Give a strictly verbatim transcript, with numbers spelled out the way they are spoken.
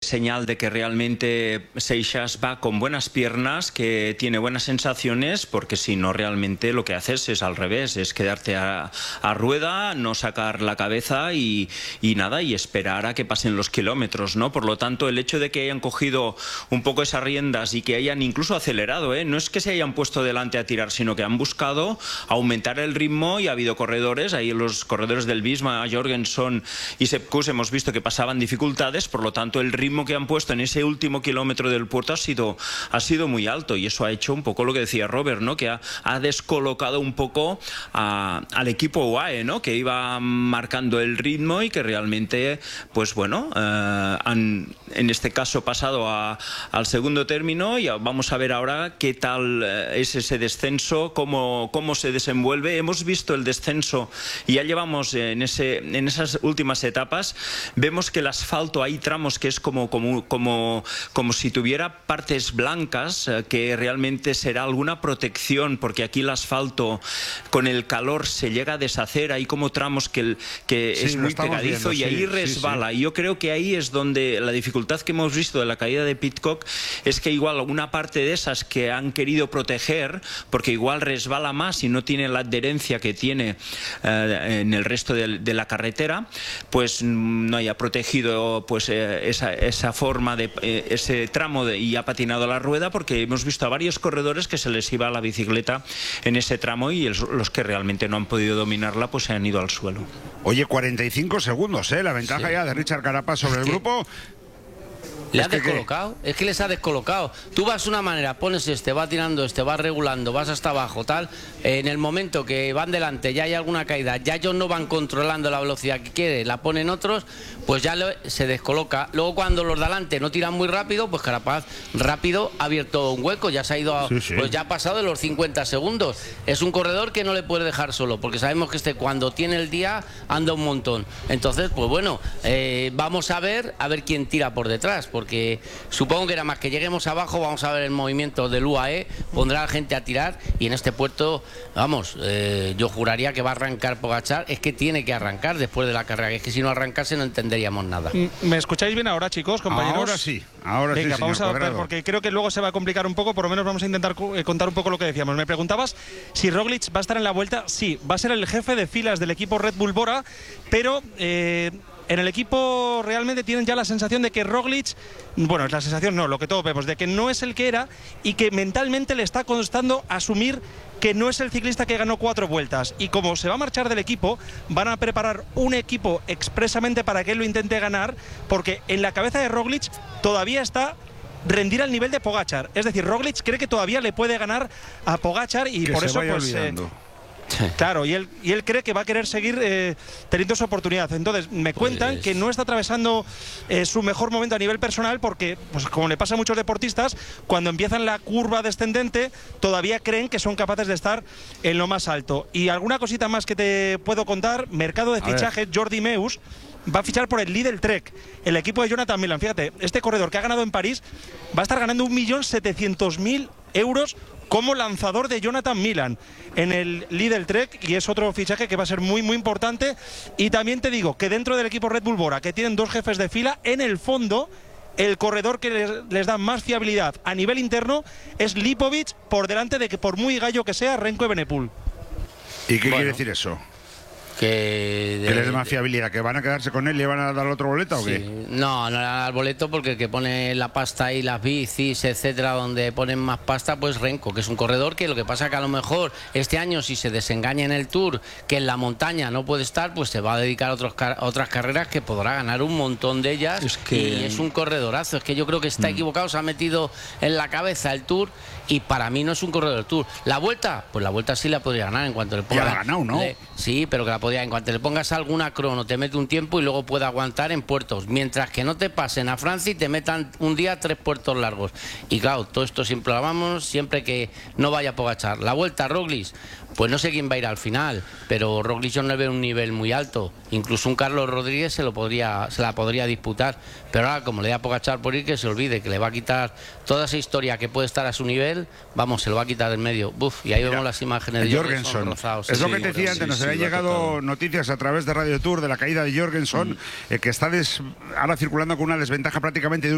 señal de que realmente Seixas va con buenas piernas, que tiene buenas sensaciones, porque si no, realmente lo que haces es al revés, es quedarte a, a rueda, no sacar la cabeza y, y nada, y esperar a que pasen los kilómetros, ¿no? Por lo tanto, el hecho de que hayan cogido un poco esas riendas y que hayan incluso acelerado, ¿eh? No es que se hayan puesto delante a tirar, sino que han buscado aumentar el ritmo, y ha habido corredores, ahí los corredores del Visma, Jorgenson y Sepp Kuss, hemos visto que pasaban dificultades. Por lo tanto, el ritmo que han puesto en ese último kilómetro del puerto ha sido, ha sido muy alto, y eso ha hecho un poco lo que decía Robert, ¿no? Que ha, ha descolocado un poco a, al equipo U A E, ¿no? Que iba marcando el ritmo y que realmente, pues bueno, eh, han en este caso pasado a, al segundo término, y vamos a ver ahora qué tal es ese descenso, cómo, cómo se desenvuelve. Hemos visto el descenso y ya llevamos en, ese, en esas últimas etapas, vemos que el asfalto, hay tramos que es como, como, como, como si tuviera partes blancas, eh, que realmente será alguna protección, porque aquí el asfalto con el calor se llega a deshacer, hay como tramos que, el, que sí, es muy pegadizo, viendo, y sí, ahí resbala, sí, sí. Y yo creo que ahí es donde la dificultad que hemos visto de la caída de Pidcock es que igual una parte de esas que han querido proteger, porque igual resbala más y no tiene la adherencia que tiene eh, en el resto de, de la carretera, pues no haya protegido pues eh, esa, esa forma de eh, ese tramo de, y ha patinado la rueda, porque hemos visto a varios corredores que se les iba la bicicleta en ese tramo, y el, los que realmente no han podido dominarla pues se han ido al suelo. Oye, cuarenta y cinco segundos, ¿eh? La ventaja sí. ya de Richard Carapaz sobre es el que... grupo. Le ha descolocado, es que les ha descolocado. Tú vas de una manera, pones este, va tirando este, va regulando, vas hasta abajo, tal. En el momento que van delante, ya hay alguna caída, ya ellos no van controlando la velocidad que quieren, la ponen otros, pues ya lo, se descoloca. Luego cuando los de delante no tiran muy rápido, pues Carapaz rápido ha abierto un hueco, ya se ha ido, a, sí, sí. pues ya ha pasado de los cincuenta segundos. Es un corredor que no le puede dejar solo, porque sabemos que este cuando tiene el día anda un montón. Entonces, pues bueno, eh, vamos a ver, a ver quién tira por detrás, porque supongo que era más que lleguemos abajo, vamos a ver el movimiento del U A E, pondrá a la gente a tirar, y en este puerto, vamos, eh, yo juraría que va a arrancar Pogačar. Es que tiene que arrancar después de la carrera, es que si no arrancase no entenderíamos nada. ¿Me escucháis bien ahora, chicos, compañeros? Ahora sí, ahora Venga, sí, vamos a ver, porque creo que luego se va a complicar un poco, por lo menos vamos a intentar contar un poco lo que decíamos. Me preguntabas si Roglic va a estar en la vuelta. Sí, va a ser el jefe de filas del equipo Red Bull Bora, pero... Eh, en el equipo realmente tienen ya la sensación de que Roglic, bueno, es la sensación, no, lo que todos vemos, de que no es el que era, y que mentalmente le está costando asumir que no es el ciclista que ganó cuatro vueltas. Y como se va a marchar del equipo, van a preparar un equipo expresamente para que él lo intente ganar, porque en la cabeza de Roglic todavía está rendir al nivel de Pogačar. Es decir, Roglic cree que todavía le puede ganar a Pogačar, y que por se eso vaya pues... olvidando. Eh, Claro, y él, y él cree que va a querer seguir eh, teniendo su oportunidad. Entonces, me cuentan pues... que no está atravesando eh, su mejor momento a nivel personal, porque, pues como le pasa a muchos deportistas, cuando empiezan la curva descendente, todavía creen que son capaces de estar en lo más alto. Y alguna cosita más que te puedo contar: mercado de fichajes, Jordi Meus va a fichar por el Lidl Trek, el equipo de Jonathan Milan. Fíjate, este corredor que ha ganado en París va a estar ganando un millón setecientos mil euros como lanzador de Jonathan Milan en el Lidl Trek, y es otro fichaje que va a ser muy muy importante. Y también te digo que dentro del equipo Red Bull Bora, que tienen dos jefes de fila, en el fondo el corredor que les, les da más fiabilidad a nivel interno es Lipovic, por delante de que, por muy gallo que sea, Remco Evenepoel. ¿Y qué bueno. quiere decir eso? Que, de, ¿Que les dé más fiabilidad? ¿Que van a quedarse con él y le van a dar otro boleto sí. o qué? No, no le van a dar boleto, porque el que pone la pasta y las bicis, etcétera, donde ponen más pasta, pues Remco, que es un corredor que lo que pasa que a lo mejor este año, si se desengaña en el Tour, que en la montaña no puede estar, pues se va a dedicar a, otros, a otras carreras que podrá ganar un montón de ellas. Es que... Y es un corredorazo. Es que yo creo que está mm. equivocado, se ha metido en la cabeza el Tour, y para mí no es un corredor del Tour. La Vuelta, pues la Vuelta sí la podría ganar en cuanto le ponga. Ya la ha ganado, ¿no? Le, sí, pero que la podría, en cuanto le pongas alguna crono, te mete un tiempo y luego puede aguantar en puertos, mientras que no te pasen a Francia y te metan un día tres puertos largos. Y claro, todo esto siempre lo vamos, siempre que no vaya a Pogačar. La Vuelta, Roglic, pues no sé quién va a ir al final, pero Roglic no le ve un nivel muy alto. Incluso un Carlos Rodríguez se lo podría, se la podría disputar, pero ahora como le da a Pogačar por ir, que se olvide, que le va a quitar toda esa historia que puede estar a su nivel, vamos, se lo va a quitar del medio. Buf, y ahí Mira, vemos las imágenes de Jorgenson. Rozados, es sí, lo que te sí, decía antes, sí, nos sí, habían sí, llegado total. noticias a través de Radio Tour de la caída de Jorgenson, mm. eh, que está des, ahora circulando con una desventaja prácticamente de